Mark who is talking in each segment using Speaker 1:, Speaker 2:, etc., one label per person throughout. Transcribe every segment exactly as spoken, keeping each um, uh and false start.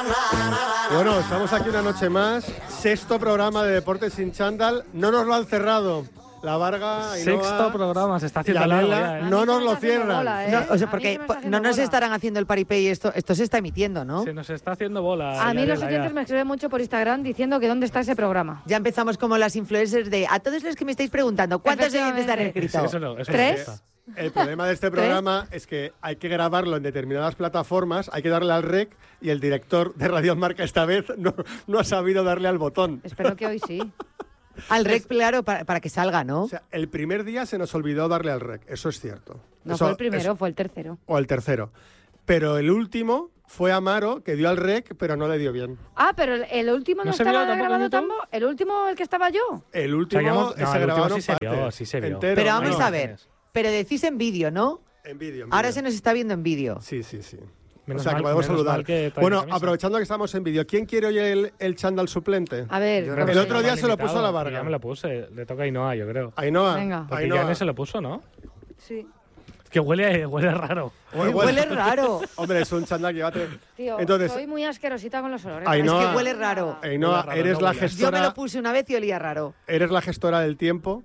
Speaker 1: Bueno, estamos aquí una noche más. Sexto programa de Deportes sin Chándal. No nos lo han cerrado. La Varga, Ainhoa,
Speaker 2: Sexto programa, se está haciendo
Speaker 1: Yanela,
Speaker 2: largo ya, ¿eh?
Speaker 1: no nos lo cierran.
Speaker 3: Bola, ¿eh?
Speaker 4: No, o sea,
Speaker 3: A
Speaker 4: porque
Speaker 3: mí se me está
Speaker 4: no nos
Speaker 3: bola.
Speaker 4: estarán haciendo el paripé y esto, esto se está emitiendo, ¿no?
Speaker 2: Se nos está haciendo bola.
Speaker 3: A mí
Speaker 2: Yanela,
Speaker 3: los oyentes
Speaker 2: ya.
Speaker 3: me escriben mucho por Instagram diciendo que dónde está ese programa.
Speaker 4: Ya empezamos como las influencers de a todos los que me estáis preguntando, ¿cuántos oyentes han
Speaker 3: Efectivamente.
Speaker 4: escrito?
Speaker 2: Eso no, eso
Speaker 3: ¿Tres?
Speaker 2: no está.
Speaker 1: El problema de este programa es que hay que grabarlo en determinadas plataformas, hay que darle al rec y el director de Radio Marca esta vez no, no ha sabido darle al botón.
Speaker 3: Espero que hoy sí.
Speaker 4: Al rec, claro, para, para que salga, ¿no?
Speaker 1: O sea, el primer día se nos olvidó darle al rec, eso es cierto.
Speaker 3: No
Speaker 1: Eso
Speaker 3: fue el primero,
Speaker 1: es-
Speaker 3: fue el tercero.
Speaker 1: o el tercero. Pero el último fue Amaro, que dio al rec, pero no le dio bien.
Speaker 3: Ah, pero el, el último no,
Speaker 2: ¿No se vio
Speaker 3: estaba
Speaker 2: tampoco en
Speaker 3: grabado
Speaker 2: YouTube?
Speaker 3: tampoco. El último, el que estaba yo.
Speaker 1: El
Speaker 2: O
Speaker 1: último
Speaker 2: sea, ya hemos- no,
Speaker 1: se
Speaker 2: el último
Speaker 1: grabaron
Speaker 2: sí se vio,
Speaker 1: partes,
Speaker 2: sí se vio.
Speaker 1: entero,
Speaker 4: Pero vamos
Speaker 1: no,
Speaker 4: a ver, pero decís en vídeo, ¿no?
Speaker 1: En vídeo. en
Speaker 4: Ahora
Speaker 1: vídeo.
Speaker 4: se nos está viendo en vídeo.
Speaker 1: Sí, sí, sí.
Speaker 2: Menos
Speaker 1: o sea,
Speaker 2: mal-
Speaker 1: que podemos
Speaker 2: menos
Speaker 1: saludar.
Speaker 2: mal que trae
Speaker 1: Bueno,
Speaker 2: camisa.
Speaker 1: aprovechando que estamos en vídeo, ¿quién quiere hoy el, el chándal suplente?
Speaker 3: A ver,
Speaker 2: Yo
Speaker 3: ¿cómo
Speaker 2: creo que
Speaker 1: El
Speaker 3: se
Speaker 1: otro
Speaker 3: llama?
Speaker 1: día se lo puso
Speaker 2: invitado,
Speaker 1: la Varga.
Speaker 2: Ya me lo puse, le toca a Ainhoa, yo creo.
Speaker 1: Ainhoa,
Speaker 3: Venga.
Speaker 2: Porque
Speaker 1: Ainhoa.
Speaker 2: Yane se lo puso, ¿no?
Speaker 3: Sí.
Speaker 2: Es que huele, huele raro.
Speaker 1: Huele-
Speaker 4: Huele raro.
Speaker 1: Hombre, es un chándal que llévate.
Speaker 3: Tío,
Speaker 1: Entonces,
Speaker 3: soy muy asquerosita con los olores.
Speaker 1: Ainhoa-
Speaker 4: Es que huele raro.
Speaker 1: Ainhoa,
Speaker 2: Huele raro,
Speaker 1: eres
Speaker 2: no
Speaker 1: la
Speaker 2: huele.
Speaker 4: Yo me
Speaker 1: gestora,
Speaker 4: lo puse una vez y olía raro.
Speaker 1: eres la gestora del tiempo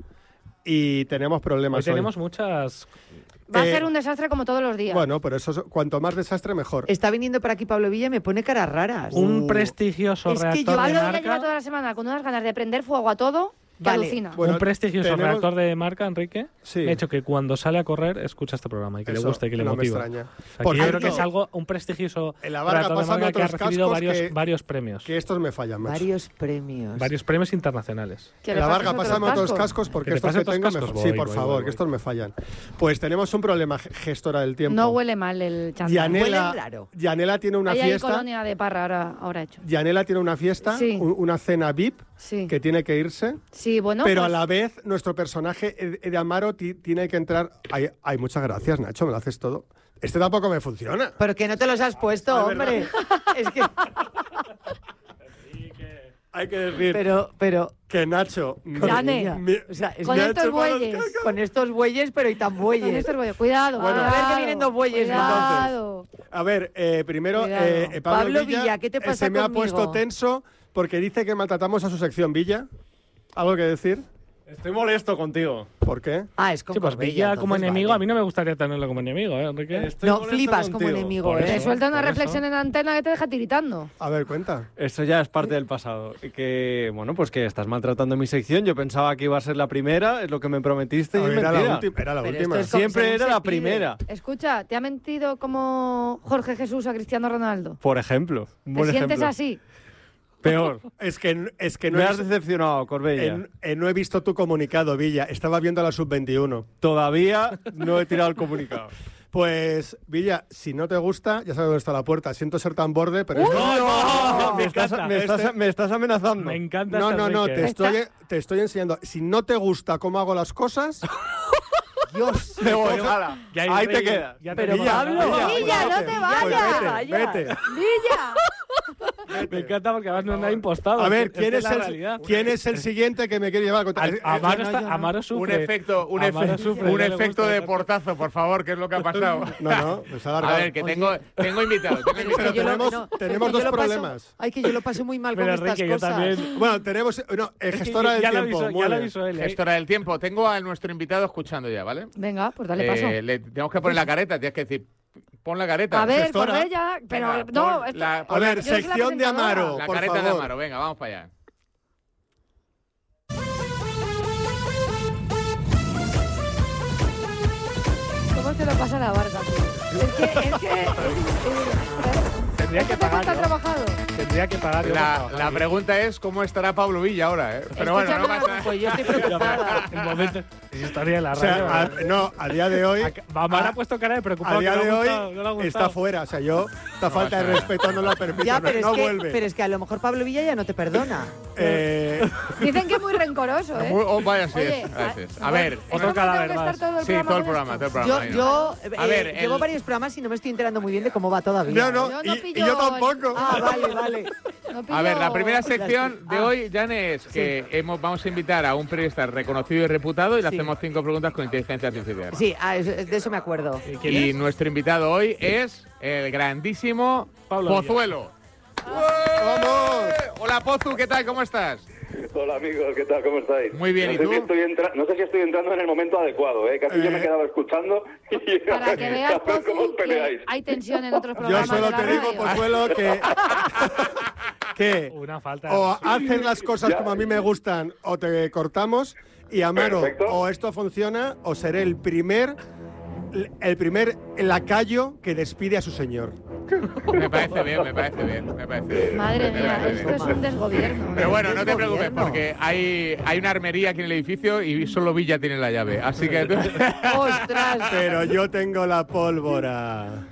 Speaker 1: y tenemos
Speaker 2: Hoy
Speaker 1: problemas hoy.
Speaker 2: tenemos muchas...
Speaker 3: Va a
Speaker 1: Eh,
Speaker 3: ser un desastre como todos los días.
Speaker 1: Bueno, pero eso es- cuanto más desastre mejor.
Speaker 4: Está viniendo por aquí Pablo Villa y me pone caras raras.
Speaker 2: Un
Speaker 1: Uh.
Speaker 2: prestigioso
Speaker 4: Es que
Speaker 2: reactor
Speaker 4: yo-
Speaker 2: de
Speaker 3: Pablo ya lleva
Speaker 2: marca...
Speaker 3: toda la semana con unas ganas de prender fuego a todo que
Speaker 4: Vale.
Speaker 3: alucina.
Speaker 1: Bueno,
Speaker 2: un prestigioso
Speaker 1: tenemos-
Speaker 2: reactor de marca, Enrique,
Speaker 1: Sí.
Speaker 2: me ha hecho que cuando sale a correr escucha este programa y que
Speaker 1: Eso
Speaker 2: le guste y que le
Speaker 1: no me
Speaker 2: motiva.
Speaker 1: extraña.
Speaker 2: O sea,
Speaker 1: Por
Speaker 2: que yo creo que
Speaker 1: cierto,
Speaker 2: es algo, un prestigioso
Speaker 1: en la Varga
Speaker 2: reactor de
Speaker 1: pasan
Speaker 2: marca que ha
Speaker 1: otros
Speaker 2: recibido
Speaker 1: cascos
Speaker 2: varios,
Speaker 1: que-
Speaker 2: varios premios.
Speaker 1: Que estos me fallan, macho.
Speaker 4: Varios premios.
Speaker 2: Varios premios internacionales.
Speaker 3: Que
Speaker 1: En
Speaker 3: le
Speaker 1: la
Speaker 3: pases
Speaker 1: Varga,
Speaker 3: otros
Speaker 1: pásame otros
Speaker 3: cascos.
Speaker 1: cascos porque
Speaker 2: ¿Que te
Speaker 1: estos
Speaker 2: pase
Speaker 1: que
Speaker 2: otros
Speaker 1: tengo me
Speaker 2: cascos?
Speaker 1: Sí,
Speaker 2: Voy,
Speaker 1: por
Speaker 2: voy,
Speaker 1: favor,
Speaker 2: voy,
Speaker 1: que
Speaker 2: voy.
Speaker 1: estos me fallan. Pues tenemos un problema, ge- gestora del tiempo.
Speaker 3: No huele mal el chándal.
Speaker 1: Yanela,
Speaker 4: Huele raro.
Speaker 1: Yanela tiene una
Speaker 3: Ahí hay
Speaker 1: fiesta.
Speaker 3: colonia de parra ahora, ahora hecho.
Speaker 1: Yanela tiene una fiesta,
Speaker 3: Sí.
Speaker 1: un- una cena V I P
Speaker 3: Sí.
Speaker 1: que tiene que irse.
Speaker 3: Sí, bueno.
Speaker 1: pero
Speaker 3: pues,
Speaker 1: a la vez, nuestro personaje eh, de Amaro ti- tiene que entrar. Ay, ay, muchas gracias, Nacho, me lo haces todo. Este tampoco me funciona.
Speaker 4: ¿Pero que no te los has puesto,
Speaker 1: Ah,
Speaker 4: hombre? Es que...
Speaker 1: Hay que decir
Speaker 4: Pero, pero...
Speaker 1: que Nacho. me-
Speaker 3: Yane.
Speaker 1: me-
Speaker 4: O sea, es
Speaker 3: Con
Speaker 1: me ha
Speaker 3: estos
Speaker 1: hecho malos
Speaker 3: bueyes.
Speaker 1: cascos.
Speaker 4: con estos bueyes, pero y tan
Speaker 3: con
Speaker 4: bueyes.
Speaker 3: estos bueyes. Cuidado.
Speaker 1: Bueno.
Speaker 3: cuidado,
Speaker 4: A ver, que vienen dos bueyes,
Speaker 3: Cuidado.
Speaker 1: A ver, eh, primero,
Speaker 3: Cuidado.
Speaker 1: eh, eh, Pablo,
Speaker 4: Pablo
Speaker 1: Villa,
Speaker 4: Villa, ¿qué te
Speaker 1: eh,
Speaker 4: pasa
Speaker 1: se me ha
Speaker 4: conmigo?
Speaker 1: puesto tenso porque dice que maltratamos a su sección. Villa, ¿algo que decir?
Speaker 5: Estoy molesto contigo.
Speaker 1: ¿Por qué?
Speaker 4: Ah, es con
Speaker 2: Sí, pues
Speaker 4: Corbella,
Speaker 2: Villa como
Speaker 4: entonces
Speaker 2: enemigo,
Speaker 4: vale.
Speaker 2: a mí no me gustaría tenerlo como enemigo, ¿eh, Enrique?
Speaker 5: Estoy
Speaker 4: No,
Speaker 5: molesto
Speaker 4: flipas como
Speaker 5: contigo.
Speaker 4: enemigo,
Speaker 2: Por
Speaker 4: ¿eh?
Speaker 3: Te
Speaker 2: eso.
Speaker 3: suelta una
Speaker 2: por
Speaker 3: reflexión
Speaker 2: eso.
Speaker 3: en antena que te deja tiritando.
Speaker 1: A ver, cuenta.
Speaker 5: Esto ya es parte del pasado. Y Que, bueno, pues que estás maltratando mi sección. Yo pensaba que iba a ser la primera, es lo que me prometiste
Speaker 1: A
Speaker 5: y
Speaker 1: ver,
Speaker 5: es
Speaker 1: era, la
Speaker 5: mentira.
Speaker 1: última, era la
Speaker 4: Pero
Speaker 1: última.
Speaker 4: esto es como-
Speaker 5: Siempre
Speaker 4: según
Speaker 5: era
Speaker 4: se
Speaker 5: la
Speaker 4: pide.
Speaker 5: primera,
Speaker 3: Escucha, ¿te ha mentido como Jorge Jesús a Cristiano Ronaldo?
Speaker 5: por ejemplo. Un
Speaker 3: ¿Te
Speaker 5: buen
Speaker 3: sientes
Speaker 5: ejemplo.
Speaker 3: así?
Speaker 5: Peor.
Speaker 1: Es que, es que no,
Speaker 5: Me
Speaker 1: he
Speaker 5: has
Speaker 1: visto-
Speaker 5: decepcionado, Corbella.
Speaker 1: en- eh, no he visto tu comunicado, Villa. Estaba viendo la sub veintiuno.
Speaker 5: Todavía no he tirado el comunicado.
Speaker 1: Pues, Villa, si no te gusta, ya sabes dónde está la puerta. Siento ser tan borde, pero... es-
Speaker 5: ¡No! Me
Speaker 2: Me
Speaker 5: estás,
Speaker 2: encanta.
Speaker 5: me, estás,
Speaker 1: Este-
Speaker 5: me estás amenazando.
Speaker 2: Me encanta
Speaker 1: No,
Speaker 2: este
Speaker 1: no, no,
Speaker 2: Enrique.
Speaker 1: te estoy, te estoy enseñando. Si no te gusta cómo hago las cosas,
Speaker 4: Dios.
Speaker 5: Me voy,
Speaker 1: Coge-
Speaker 5: ala.
Speaker 2: Ya hay
Speaker 5: Ahí
Speaker 2: rey,
Speaker 5: te quedas.
Speaker 2: ya te
Speaker 4: Pero
Speaker 2: digo,
Speaker 4: Pablo,
Speaker 2: Villa,
Speaker 3: Villa, no te
Speaker 1: pues
Speaker 3: vayas.
Speaker 1: vete, vete.
Speaker 3: ¡Villa!
Speaker 2: Me encanta porque además no me ha impostado.
Speaker 1: A ver,
Speaker 2: Es que
Speaker 1: ¿quién es,
Speaker 2: la
Speaker 1: el,
Speaker 2: realidad.
Speaker 1: ¿quién es el siguiente que me quiere llevar a contar?
Speaker 2: Al-
Speaker 1: Eh, eh,
Speaker 2: Amaro,
Speaker 4: no,
Speaker 2: está-
Speaker 4: yo no.
Speaker 2: Amaro
Speaker 6: Un
Speaker 2: sufre.
Speaker 6: efecto, un,
Speaker 2: Amaro
Speaker 6: efe-
Speaker 2: sufre,
Speaker 6: un
Speaker 2: no le
Speaker 6: efecto
Speaker 2: gusta
Speaker 6: de
Speaker 2: tanto.
Speaker 6: portazo, por favor, ¿qué es lo que ha pasado?
Speaker 1: No, no, pues ha alargado.
Speaker 6: A ver, que tengo, tengo invitado. Tengo
Speaker 4: Pero es
Speaker 6: invitado.
Speaker 4: que yo lo-
Speaker 1: tenemos-
Speaker 4: no,
Speaker 1: tenemos
Speaker 4: es que
Speaker 1: dos
Speaker 4: yo lo paso-
Speaker 1: problemas.
Speaker 4: Ay, que yo lo paso muy mal con
Speaker 2: Pero
Speaker 4: estas
Speaker 2: Enrique, yo
Speaker 4: cosas.
Speaker 2: también.
Speaker 1: Bueno, tenemos... No, eh, gestora del
Speaker 2: ya lo
Speaker 1: tiempo.
Speaker 2: avisó,
Speaker 1: muy
Speaker 2: ya lo
Speaker 1: bien.
Speaker 2: avisó él. ¿eh?
Speaker 6: Gestora del tiempo. Tengo a nuestro invitado escuchando ya, ¿vale?
Speaker 3: Venga, pues dale paso.
Speaker 6: Eh, le tenemos que poner la careta, tienes que decir, pon la careta.
Speaker 3: A ver,
Speaker 1: gestora.
Speaker 3: Corbella, pero
Speaker 6: Venga,
Speaker 3: no,
Speaker 6: pon
Speaker 3: esto-
Speaker 6: la-
Speaker 1: A
Speaker 6: pon
Speaker 1: ver,
Speaker 3: yo soy la
Speaker 1: sección de
Speaker 3: presentadora.
Speaker 1: Amaro,
Speaker 6: la
Speaker 1: por
Speaker 6: careta de
Speaker 1: favor.
Speaker 6: Amaro. Venga, vamos para allá.
Speaker 3: ¿Cómo te lo pasa la barca, tío? Es que, es que... Es,
Speaker 2: Tendría
Speaker 3: es
Speaker 2: que
Speaker 3: que te
Speaker 2: pagar
Speaker 3: está
Speaker 2: yo.
Speaker 3: trabajado.
Speaker 2: Tendría que pagar yo por
Speaker 6: La,
Speaker 2: trabajar
Speaker 6: la
Speaker 2: aquí.
Speaker 6: pregunta es cómo estará Pablo Villa ahora, ¿eh? Pero bueno, no
Speaker 3: Escúchame,
Speaker 6: pasa.
Speaker 4: Pues yo estoy preocupada.
Speaker 2: Un momento. Es historia de la
Speaker 1: O
Speaker 2: radio.
Speaker 1: sea, a- no, a día de hoy...
Speaker 2: Amaro
Speaker 1: a-
Speaker 2: ha puesto cara de preocupado.
Speaker 1: A día
Speaker 2: que no
Speaker 1: de
Speaker 2: le ha
Speaker 1: hoy
Speaker 2: gustado, no le ha gustado.
Speaker 1: está fuera. O sea, yo, esta falta de
Speaker 6: pasa nada.
Speaker 1: respeto no la permito.
Speaker 4: Ya,
Speaker 1: no
Speaker 4: pero,
Speaker 1: no
Speaker 4: es que,
Speaker 1: vuelve.
Speaker 4: pero es que a lo mejor Pablo Villa ya no te perdona.
Speaker 1: Eh,
Speaker 3: Dicen que es muy rencoroso, ¿eh?
Speaker 6: Muy- oh, vaya, sí
Speaker 3: Oye,
Speaker 6: es.
Speaker 3: a-
Speaker 6: Gracias. A ver,
Speaker 3: ¿esto
Speaker 2: otro
Speaker 3: no
Speaker 2: cadáver
Speaker 3: tengo que
Speaker 2: más.
Speaker 3: estar todo el
Speaker 6: sí,
Speaker 3: programa
Speaker 6: todo el
Speaker 3: con
Speaker 6: programa,
Speaker 3: esto?
Speaker 6: todo el
Speaker 4: Yo,
Speaker 6: programa.
Speaker 4: yo eh,
Speaker 6: A ver,
Speaker 4: llevo
Speaker 6: el-
Speaker 4: varios programas y no me estoy enterando muy bien de cómo va todavía.
Speaker 1: no, no,
Speaker 3: Yo no
Speaker 1: y, y
Speaker 3: pillo
Speaker 1: yo tampoco.
Speaker 4: Ah, vale, vale.
Speaker 3: No
Speaker 6: A ver, la
Speaker 3: pillo-
Speaker 6: primera sección de
Speaker 4: Ah.
Speaker 6: hoy, Jane, es que hemos, vamos a invitar a un periodista reconocido y reputado y le
Speaker 4: Sí.
Speaker 6: hacemos cinco preguntas con inteligencia artificial.
Speaker 4: Sí, ah, es- de eso me acuerdo.
Speaker 2: ¿Y quién
Speaker 6: Y
Speaker 2: es?
Speaker 6: nuestro invitado hoy es el grandísimo
Speaker 2: Pablo Villa.
Speaker 6: Pozuelo.
Speaker 1: ¡Vamos!
Speaker 6: Hola, Pozu, ¿qué tal? ¿Cómo estás?
Speaker 7: Hola amigos, ¿qué tal? ¿Cómo estáis?
Speaker 6: Muy bien,
Speaker 7: no
Speaker 6: ¿y
Speaker 7: sé
Speaker 6: tú?
Speaker 7: Si estoy entra... No sé si estoy entrando en el momento adecuado, ¿eh? Casi
Speaker 1: Eh.
Speaker 7: yo me he quedado escuchando y
Speaker 3: Para que veas,
Speaker 7: a ver cómo os
Speaker 3: Pozu, que
Speaker 7: peleáis.
Speaker 3: hay tensión en otros
Speaker 1: Yo
Speaker 3: programas
Speaker 1: solo
Speaker 3: de la
Speaker 1: te digo,
Speaker 3: radio.
Speaker 1: Pozuelo, que, que
Speaker 2: Una falta.
Speaker 1: o haces las cosas
Speaker 7: Ya.
Speaker 1: como a mí me gustan o te cortamos. Y Amaro,
Speaker 7: Perfecto.
Speaker 1: o esto funciona o seré el primer, el primer lacayo que despide a su señor.
Speaker 6: Me parece bien, me parece bien, me parece bien.
Speaker 3: Madre
Speaker 6: Me
Speaker 3: mía,
Speaker 6: parece
Speaker 3: esto
Speaker 6: bien.
Speaker 3: es un desgobierno.
Speaker 6: Pero bueno, no te preocupes,
Speaker 4: Desgobierno.
Speaker 6: porque hay, hay una armería aquí en el edificio y solo Villa tiene la llave. Así que...
Speaker 4: ¡Ostras!
Speaker 1: Pero yo tengo la pólvora.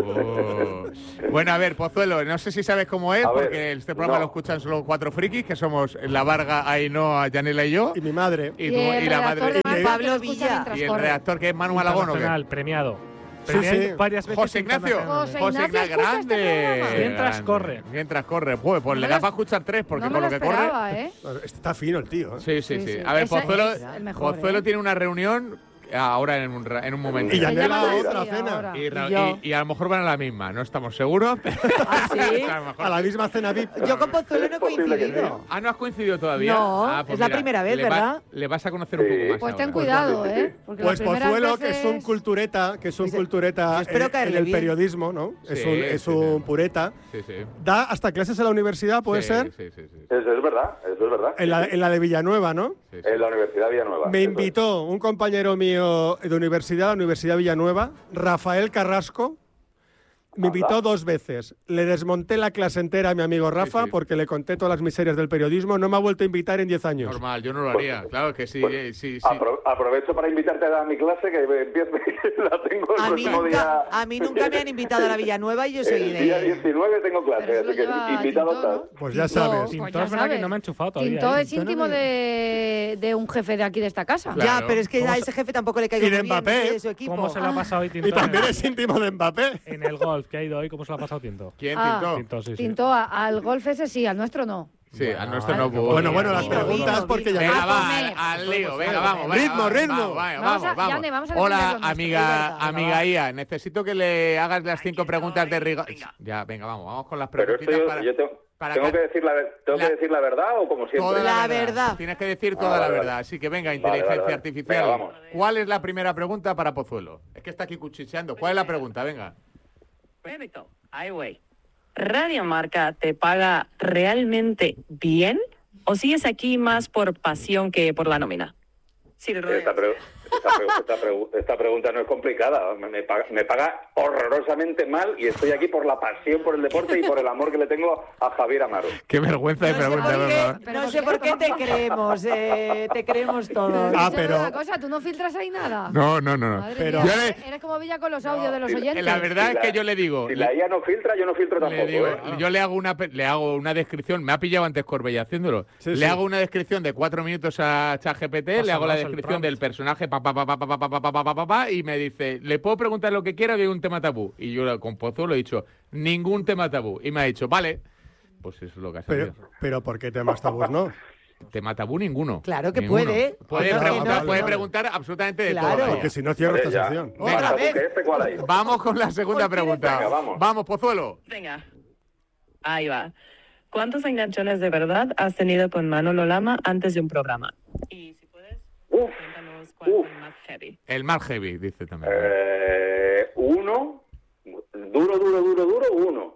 Speaker 6: Oh. Bueno, a ver, Pozuelo, no sé si sabes cómo es,
Speaker 7: A ver,
Speaker 6: porque este programa
Speaker 7: no.
Speaker 6: lo escuchan solo cuatro frikis, que somos la Varga, Ainhoa, Yanela y yo.
Speaker 1: Y mi madre.
Speaker 6: Y,
Speaker 3: Y
Speaker 6: tú-
Speaker 3: el
Speaker 6: y la
Speaker 3: redactor
Speaker 6: madre.
Speaker 3: de Marca
Speaker 4: Pablo
Speaker 3: que lo escucha
Speaker 4: Villa.
Speaker 3: mientras
Speaker 6: Y el
Speaker 3: corre.
Speaker 6: redactor, que es Manu Malagón, ¿o qué?
Speaker 2: Internacional, premiado.
Speaker 1: Sí,
Speaker 2: Premiado
Speaker 1: sí.
Speaker 2: varias veces.
Speaker 6: José Ignacio.
Speaker 2: internacionalmente.
Speaker 3: José Ignacio
Speaker 6: Ignacio,
Speaker 3: escucha este
Speaker 6: grande.
Speaker 3: programa.
Speaker 2: Mientras
Speaker 6: Grande.
Speaker 2: corre.
Speaker 6: Mientras corre. Pues, pues
Speaker 3: No
Speaker 6: le
Speaker 3: me
Speaker 6: da
Speaker 3: lo-
Speaker 6: para escuchar tres, porque
Speaker 3: no me
Speaker 6: con
Speaker 3: lo
Speaker 6: lo que corre.
Speaker 3: esperaba, ¿eh?
Speaker 1: Está fino el tío. ¿eh?
Speaker 6: Sí, sí,
Speaker 3: Sí,
Speaker 6: sí.
Speaker 3: sí.
Speaker 6: A ver,
Speaker 3: Ese
Speaker 6: Pozuelo,
Speaker 3: es el mejor,
Speaker 6: Pozuelo
Speaker 3: ¿eh?
Speaker 6: tiene una reunión ahora en un, ra- en un momento.
Speaker 1: Y
Speaker 3: Se
Speaker 1: Yanela
Speaker 3: llama
Speaker 1: otra
Speaker 3: así
Speaker 1: cena.
Speaker 3: ahora.
Speaker 6: Y, ra-
Speaker 4: Y yo.
Speaker 6: y- y a lo mejor van a la misma, no estamos seguros. pero-
Speaker 4: ¿Ah, sí?
Speaker 6: a lo mejor-
Speaker 1: A la misma cena V I P.
Speaker 4: Yo con Pozuelo no he
Speaker 7: Es posible que
Speaker 4: coincidido.
Speaker 6: Ah, ¿no has coincidido todavía?
Speaker 4: No,
Speaker 6: Ah, pues
Speaker 4: es la
Speaker 6: mira,
Speaker 4: primera vez,
Speaker 6: le va-
Speaker 4: ¿verdad?
Speaker 6: Le vas a conocer un
Speaker 7: Sí.
Speaker 6: poco más.
Speaker 3: Pues ten
Speaker 6: ahora.
Speaker 3: cuidado, ¿eh? Porque
Speaker 1: Pues
Speaker 3: las primeras
Speaker 1: Pozuelo, que es un
Speaker 3: veces-
Speaker 1: cultureta, que es un
Speaker 4: Dice-
Speaker 1: cultureta
Speaker 4: yo espero
Speaker 1: en, en
Speaker 4: caerle
Speaker 1: el
Speaker 4: bien.
Speaker 1: periodismo, ¿no? es
Speaker 6: Sí,
Speaker 1: un, es
Speaker 6: sí,
Speaker 1: un
Speaker 6: sí.
Speaker 1: pureta.
Speaker 6: Sí, sí.
Speaker 1: Da hasta clases en la universidad, ¿puede
Speaker 6: Sí,
Speaker 1: ser?
Speaker 6: Sí, sí, sí.
Speaker 7: Eso es verdad, eso es verdad.
Speaker 1: En la, en la de Villanueva, ¿no?
Speaker 6: sí, sí.
Speaker 7: En la Universidad Villanueva.
Speaker 1: Me
Speaker 7: eso es.
Speaker 1: invitó un compañero mío de universidad, la Universidad Villanueva, Rafael Carrasco. Me
Speaker 7: Anda.
Speaker 1: invitó dos veces. Le desmonté la clase entera a mi amigo Rafa
Speaker 6: sí.
Speaker 1: porque le conté todas las miserias del periodismo. No me ha vuelto a invitar en diez años.
Speaker 6: Normal, yo no lo haría. Claro que sí,
Speaker 7: Pues,
Speaker 6: eh, sí, sí.
Speaker 7: apro- aprovecho para invitarte a dar mi clase, que empiece, la tengo el
Speaker 4: A mí,
Speaker 7: próximo día.
Speaker 4: nunca, a mí nunca me han invitado a la Villanueva y yo soy
Speaker 7: El día
Speaker 4: de...
Speaker 7: diecinueve tengo clase,
Speaker 3: Pero eso
Speaker 7: así que
Speaker 3: lo lleva
Speaker 7: invitado
Speaker 3: Tintó,
Speaker 7: estás.
Speaker 3: ¿no?
Speaker 1: Pues ya
Speaker 4: Tintó.
Speaker 1: sabes.
Speaker 3: Pues
Speaker 2: Tintó
Speaker 3: ya
Speaker 2: es verdad que
Speaker 3: sabes.
Speaker 2: no me ha enchufado todavía.
Speaker 3: Tintó
Speaker 2: ¿eh?
Speaker 3: es
Speaker 4: Tintó no
Speaker 3: íntimo
Speaker 4: me-
Speaker 3: de, de un jefe de aquí de esta casa.
Speaker 6: Claro.
Speaker 4: Ya, pero es que a ese jefe tampoco le caigo
Speaker 1: Y de
Speaker 4: muy bien,
Speaker 1: Mbappé.
Speaker 4: no soy de su equipo.
Speaker 2: ¿Cómo se lo ha pasado hoy Tinto?
Speaker 1: Y también
Speaker 2: en el-
Speaker 1: es íntimo de Mbappé.
Speaker 2: En el golf que ha ido hoy, ¿cómo se lo ha pasado Tinto?
Speaker 6: ¿Quién
Speaker 3: Ah.
Speaker 6: tintó?
Speaker 2: Tinto, sí, sí.
Speaker 3: Tintó a- al golf ese sí, al nuestro no.
Speaker 6: Sí, a
Speaker 2: Bueno,
Speaker 6: nuestro
Speaker 2: ah,
Speaker 6: no
Speaker 2: no
Speaker 6: pudo.
Speaker 1: Bueno, bueno, las
Speaker 4: Vino,
Speaker 1: preguntas
Speaker 4: vino,
Speaker 1: porque
Speaker 4: vino.
Speaker 1: ya...
Speaker 6: Venga,
Speaker 3: A
Speaker 6: va,
Speaker 3: comer.
Speaker 6: al, al lío,
Speaker 3: Pues,
Speaker 6: venga,
Speaker 3: pues,
Speaker 6: vamos.
Speaker 3: pues,
Speaker 6: venga,
Speaker 1: ritmo,
Speaker 6: vamos,
Speaker 1: ritmo.
Speaker 6: Vamos, vamos,
Speaker 3: Vamos a-
Speaker 6: vamos.
Speaker 3: Yane, vamos a defender lo
Speaker 6: Hola,
Speaker 3: nuestro,
Speaker 6: amiga,
Speaker 3: es verdad.
Speaker 6: amiga
Speaker 3: Venga,
Speaker 6: Ia, necesito que le hagas las cinco preguntas de rigor. Ya, venga, vamos, vamos con las
Speaker 7: Pero esto
Speaker 6: preguntitas
Speaker 7: yo,
Speaker 6: para...
Speaker 7: yo tengo,
Speaker 6: para
Speaker 7: tengo
Speaker 6: ca-
Speaker 7: que decir la, ver- tengo
Speaker 6: la-
Speaker 7: que decir la verdad o como siempre.
Speaker 6: Toda
Speaker 4: La verdad.
Speaker 6: Tienes que decir
Speaker 7: Ah,
Speaker 6: toda la
Speaker 7: vale,
Speaker 6: verdad.
Speaker 7: vale.
Speaker 6: Así que venga,
Speaker 7: Vale,
Speaker 6: inteligencia
Speaker 7: vale, vale.
Speaker 6: artificial.
Speaker 7: Venga, vamos.
Speaker 6: ¿Cuál es la primera pregunta para Pozuelo? Es que está aquí cuchicheando. ¿Cuál es la pregunta? Venga.
Speaker 8: Perfecto. Ahí voy. ¿Radio Marca te paga realmente bien o sigues aquí más por pasión que por la nómina? Sí,
Speaker 7: Esta, pre- esta, pre- esta pre- esta pregunta no es complicada. Me, me paga, me paga horrorosamente mal y estoy aquí por la pasión por el deporte y por el amor que le tengo a Javier Amaro.
Speaker 6: Qué vergüenza de
Speaker 4: No sé
Speaker 6: pregunta,
Speaker 4: por
Speaker 6: ¿verdad?
Speaker 4: qué, no sé por qué te creemos, eh, te creemos todos.
Speaker 1: Ah,
Speaker 3: Esa
Speaker 1: pero-
Speaker 3: es la cosa, tú no filtras ahí nada.
Speaker 6: No, no, no. no.
Speaker 3: Madre
Speaker 1: Pero-
Speaker 3: mía,
Speaker 6: Yo le-
Speaker 3: eres- eres como Villa con los audios de los
Speaker 7: si-
Speaker 3: oyentes.
Speaker 6: La verdad
Speaker 7: Si
Speaker 6: es
Speaker 7: la-
Speaker 6: que yo le digo...
Speaker 7: Si la I A no filtra, yo no filtro
Speaker 6: Le
Speaker 7: tampoco.
Speaker 6: digo,
Speaker 7: ¿eh?
Speaker 6: yo le hago una pe- le hago una descripción, me ha pillado antes Corbella haciéndolo.
Speaker 1: Sí,
Speaker 6: le
Speaker 1: sí.
Speaker 6: hago una descripción de cuatro minutos a ChatGPT, le hago la
Speaker 2: Pásanos el
Speaker 6: descripción
Speaker 2: prompt.
Speaker 6: del personaje pa, pa, pa, pa, pa, pa, pa, pa, pa, pa, pa, pa, y me dice, ¿le puedo preguntar lo que quiera o hay un tema tabú? Y yo con Pozuelo he dicho, ningún tema tabú. Y me ha dicho, vale, pues eso es lo que ha
Speaker 1: Pero,
Speaker 6: salido.
Speaker 1: pero ¿por qué temas tabús no?
Speaker 6: Tema tabú ninguno.
Speaker 4: Claro que
Speaker 6: Ninguno.
Speaker 4: puede.
Speaker 6: Puede,
Speaker 1: Que no,
Speaker 6: preguntar,
Speaker 1: que no,
Speaker 6: puede
Speaker 1: no.
Speaker 6: preguntar absolutamente de
Speaker 4: Claro.
Speaker 6: todo.
Speaker 1: Porque si no cierro
Speaker 7: Hombre,
Speaker 1: esta
Speaker 7: ya.
Speaker 1: sección.
Speaker 7: Más
Speaker 4: Otra
Speaker 7: tabú
Speaker 4: vez.
Speaker 7: que este, ¿cuál hay?
Speaker 6: Vamos con la segunda
Speaker 4: ¿Por qué
Speaker 6: pregunta.
Speaker 7: Venga, vamos.
Speaker 6: Vamos, Pozuelo.
Speaker 8: Venga. Ahí va. ¿Cuántos enganchones de verdad has tenido con Manolo Lama antes de un programa? Y si puedes,
Speaker 7: Uf,
Speaker 8: cuéntanos cuál
Speaker 7: uf.
Speaker 8: fue el más heavy.
Speaker 6: El más heavy, dice también.
Speaker 7: Eh, uno, duro, duro, duro, duro, uno.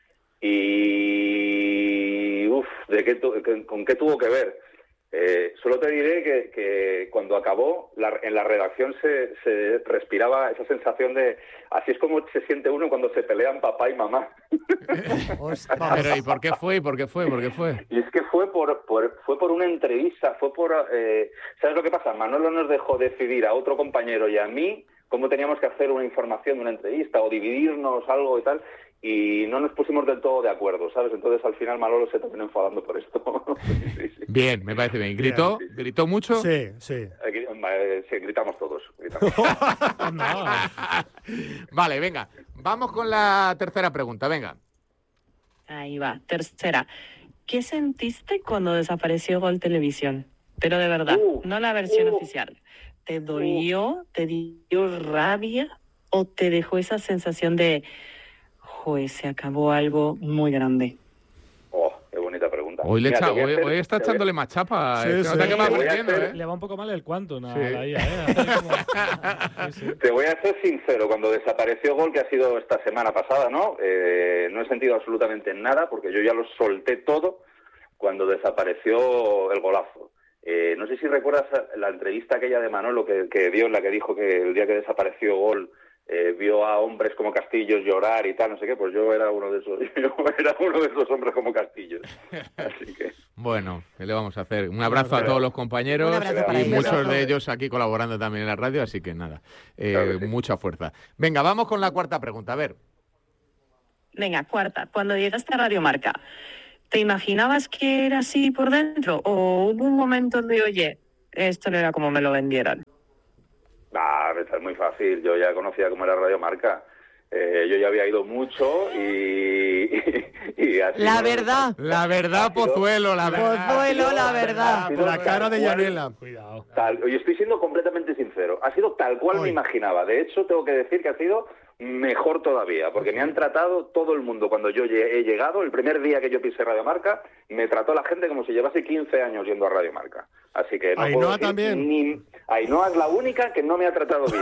Speaker 7: Y, uff, ¿de qué tu- que- ¿con qué tuvo que ver? Eh, solo te diré que, que cuando acabó, la- en la redacción se, se respiraba esa sensación de, así es como se siente uno cuando se pelean papá y mamá.
Speaker 4: Ostras.
Speaker 6: Pero ¿y por qué fue? ¿Y por qué fue? ¿Por qué fue?
Speaker 7: Y es que fue por, por fue por una entrevista, fue por... Eh, ¿sabes lo que pasa? Manolo nos dejó decidir a otro compañero y a mí cómo teníamos que hacer una información de una entrevista o dividirnos algo y tal, y no nos pusimos del todo de acuerdo, ¿sabes? Entonces al final Manolo se terminó enfadando por esto. Sí, sí.
Speaker 6: Bien, me parece bien. ¿Gritó?
Speaker 7: Bien, sí, sí.
Speaker 6: ¿Gritó mucho?
Speaker 1: Sí, sí.
Speaker 7: Aquí, eh, sí, gritamos todos. Gritamos.
Speaker 2: No.
Speaker 6: Vale, venga. Vamos con la tercera pregunta, venga.
Speaker 8: Ahí va. Tercera. ¿Qué sentiste cuando desapareció Gol Televisión? Pero de verdad,
Speaker 7: Uh,
Speaker 8: no la versión
Speaker 7: uh.
Speaker 8: oficial. ¿Te dolió? ¿Te dio rabia? ¿O te dejó esa sensación de, joder, se acabó algo muy grande?
Speaker 6: Hoy, le
Speaker 7: Mira,
Speaker 6: echa,
Speaker 7: te voy a
Speaker 6: hoy,
Speaker 7: hacer-
Speaker 6: hoy está
Speaker 7: te voy a-
Speaker 6: echándole más chapa.
Speaker 1: Sí,
Speaker 6: eh, se
Speaker 1: sí.
Speaker 6: nota que va
Speaker 7: Te voy a
Speaker 6: aprendiendo,
Speaker 7: hacer-
Speaker 6: ¿eh?
Speaker 2: Le va un poco mal el quantum a
Speaker 6: Sí.
Speaker 2: la I A, ¿eh? Hace como- Sí, sí.
Speaker 7: Te voy a ser sincero, cuando desapareció Gol, que ha sido esta semana pasada, ¿no? Eh, no he sentido absolutamente nada, porque yo ya lo solté todo cuando desapareció el golazo. Eh, no sé si recuerdas la entrevista aquella de Manolo que, que dio, en la que dijo que el día que desapareció Gol eh, vio a hombres como Castillos llorar y tal, no sé qué, pues yo era uno de esos, yo era uno de esos hombres como Castillos. Así que...
Speaker 6: Bueno, ¿qué le vamos a hacer? Un abrazo a todos los compañeros
Speaker 4: Un abrazo para
Speaker 6: y
Speaker 4: ellos.
Speaker 6: muchos de ellos aquí colaborando también en la radio, así que nada, eh,
Speaker 7: Claro que sí.
Speaker 6: mucha fuerza. Venga, vamos con la cuarta pregunta. A ver,
Speaker 8: Venga, cuarta. Cuando llegaste a Radio Marca, ¿te imaginabas que era así por dentro? ¿O hubo un momento donde, oye, esto no era como me lo vendieran?
Speaker 7: Ah, es muy fácil. Yo ya conocía cómo era Radio Marca. Eh, yo ya había ido mucho y... y así,
Speaker 4: La
Speaker 7: ¿no?
Speaker 4: verdad.
Speaker 6: la verdad, Pozuelo, la verdad.
Speaker 4: Pozuelo, la verdad.
Speaker 7: Ha sido
Speaker 1: La cara
Speaker 7: tal
Speaker 1: de
Speaker 7: cual-
Speaker 1: Yanela.
Speaker 2: Cuidado.
Speaker 7: Tal, y estoy siendo completamente sincero. Ha sido tal cual
Speaker 1: Hoy.
Speaker 7: me imaginaba. De hecho, tengo que decir que ha sido mejor todavía, porque me han tratado todo el mundo cuando yo lle- he llegado. El primer día que yo pisé Radio Marca, me trató la gente como si llevase quince años yendo a Radio Marca. Así que no
Speaker 1: Ainhoa
Speaker 7: puedo decir
Speaker 1: también.
Speaker 7: Ni... Ainhoa es la única que no me ha tratado bien.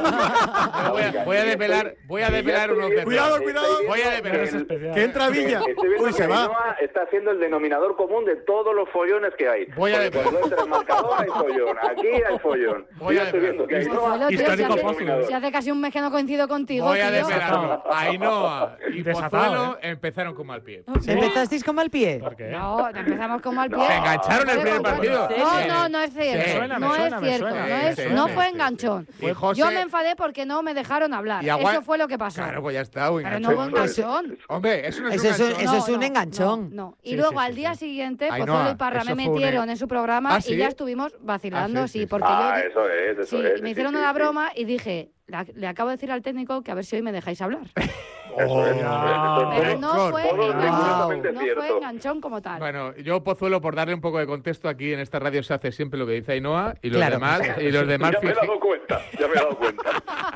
Speaker 6: Voy a, voy a develar, voy a
Speaker 7: Y ya
Speaker 6: develar
Speaker 7: estoy
Speaker 6: unos
Speaker 7: viendo-
Speaker 1: Cuidado,
Speaker 6: detalles.
Speaker 1: cuidado.
Speaker 7: estoy
Speaker 6: Voy a
Speaker 7: viendo
Speaker 6: develar.
Speaker 2: Eres
Speaker 7: el-
Speaker 2: especial.
Speaker 1: Que entra Villa.
Speaker 7: Estoy viendo
Speaker 1: Uy, se
Speaker 7: que
Speaker 1: va.
Speaker 7: Ainhoa está haciendo el denominador común de todos los follones que hay.
Speaker 6: Voy a
Speaker 7: Porque
Speaker 6: de-
Speaker 7: cuando entra el marcador hay follón, aquí hay follón.
Speaker 6: Voy
Speaker 7: Yo
Speaker 6: a
Speaker 7: estoy
Speaker 6: de-
Speaker 7: viendo que Ainhoa
Speaker 3: Pozuelo, tío, si
Speaker 2: Histórico
Speaker 3: hace,
Speaker 2: Pozuelo.
Speaker 3: si hace casi un mes que no coincido contigo,
Speaker 6: Voy a
Speaker 3: tío.
Speaker 6: desvelarlo. Ainhoa y
Speaker 2: Desatado,
Speaker 6: Pozuelo empezaron con mal pie.
Speaker 4: ¿Empezasteis con mal pie?
Speaker 2: ¿Por qué?
Speaker 3: No, empezamos con mal pie.
Speaker 7: No.
Speaker 6: Se engancharon el primer partido.
Speaker 3: No, no, no es cierto.
Speaker 6: Me
Speaker 2: suena, me
Speaker 3: no
Speaker 2: suena,
Speaker 3: es
Speaker 2: me
Speaker 3: cierto.
Speaker 2: suena.
Speaker 3: No, es-
Speaker 6: Sí, sí,
Speaker 3: no
Speaker 6: sí,
Speaker 3: fue
Speaker 6: sí,
Speaker 3: enganchón.
Speaker 6: Y José-
Speaker 3: Yo me enfadé porque no me dejaron hablar.
Speaker 6: Y agua-
Speaker 3: Eso fue lo que pasó.
Speaker 6: Claro, pues ya está. un
Speaker 3: Pero no hubo
Speaker 6: enganchón.
Speaker 3: enganchón.
Speaker 6: Hombre, eso no es
Speaker 4: Eso
Speaker 6: un
Speaker 4: es un-
Speaker 6: enganchón.
Speaker 4: eso es un enganchón.
Speaker 3: No, no. Y
Speaker 2: Sí,
Speaker 3: luego
Speaker 2: sí,
Speaker 3: al
Speaker 2: sí,
Speaker 3: día
Speaker 2: sí.
Speaker 3: siguiente,
Speaker 6: Ainhoa,
Speaker 3: Pozuelo y Parra
Speaker 6: eso
Speaker 3: me
Speaker 6: fue un-
Speaker 3: metieron en su programa
Speaker 6: ¿Ah, sí?
Speaker 3: y ya estuvimos vacilando,
Speaker 6: Ah,
Speaker 3: sí,
Speaker 6: sí, sí.
Speaker 3: porque
Speaker 7: Ah,
Speaker 3: yo...
Speaker 7: eso es, eso
Speaker 3: Sí,
Speaker 7: es.
Speaker 3: me
Speaker 7: sí,
Speaker 3: hicieron
Speaker 7: sí,
Speaker 3: una
Speaker 7: sí.
Speaker 3: broma y dije, la- le acabo de decir al técnico que a ver si hoy me dejáis hablar.
Speaker 7: Eso es, eso es, eso es.
Speaker 3: Pero no
Speaker 7: Todo-
Speaker 3: fue,
Speaker 7: todo
Speaker 3: enganchón,
Speaker 7: rigurosamente
Speaker 3: no fue
Speaker 7: cierto.
Speaker 3: enganchón como tal.
Speaker 6: Bueno, yo Pozuelo, por darle un poco de contexto, aquí en esta radio se hace siempre lo que dice Ainhoa y los
Speaker 4: Claro.
Speaker 6: demás y los demás
Speaker 7: Ya me he
Speaker 6: fingi-
Speaker 7: dado cuenta, ya me he dado cuenta.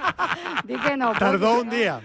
Speaker 3: Di que no.
Speaker 1: Tardó
Speaker 3: pues,
Speaker 1: un día.